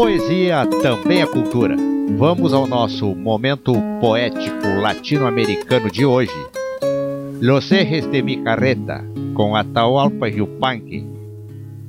Poesia também é cultura. Vamos ao nosso momento poético latino-americano de hoje. Los ejes de mi carreta, com Atahualpa Yupanqui,